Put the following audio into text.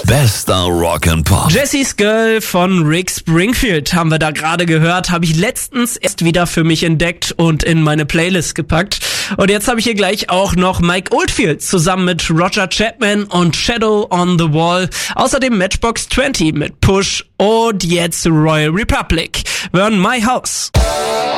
Bester Rock and Pop. Jesse's Girl von Rick Springfield haben wir da gerade gehört, habe ich letztens erst wieder für mich entdeckt und in meine Playlist gepackt. Und jetzt habe ich hier gleich auch noch Mike Oldfield zusammen mit Roger Chapman und Shadow on the Wall. Außerdem Matchbox 20 mit Push und jetzt Royal Republic. Wir hören My House.